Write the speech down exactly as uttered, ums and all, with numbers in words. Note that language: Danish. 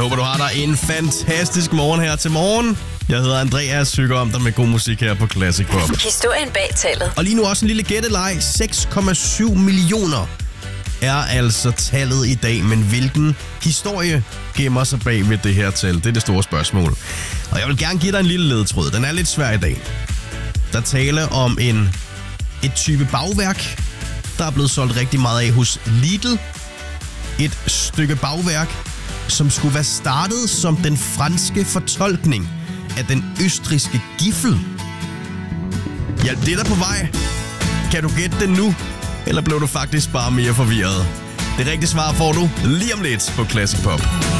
håber, du har dig en fantastisk morgen her til morgen. Jeg hedder Andreas, hygger om dig med god musik her på Classic Pop. Historien bag tallet. Og lige nu også en lille gætteleg. seks komma syv millioner er altså tallet i dag, men hvilken historie gemmer sig bag ved det her tal? Det er det store spørgsmål. Og jeg vil gerne give dig en lille ledetråd. Den er lidt svær i dag. Der taler om en et type bagværk, der er blevet solgt rigtig meget af hos Lidl. Et stykke bagværk, som skulle være startet som den franske fortolkning af den østrigske giffel. Ja, det er der på vej. Kan du gætte det nu? Eller blev du faktisk bare mere forvirret? Det rigtige svar får du lige om lidt på Classic Pop.